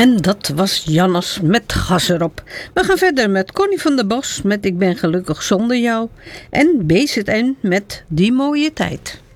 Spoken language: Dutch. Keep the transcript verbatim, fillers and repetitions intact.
En dat was Jannes met gas erop. We gaan verder met Connie van der Bos met Ik ben gelukkig zonder jou. En B Z N met Die mooie tijd.